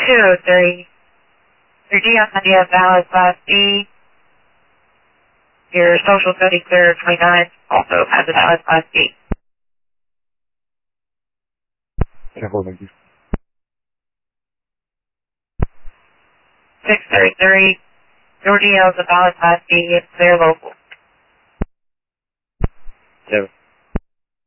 203. Your DL ID is valid Class B. Your social code clear 29 also has a valid Class B. Thank you. 633. Your DL is a valid Class B. It's clear local. 7.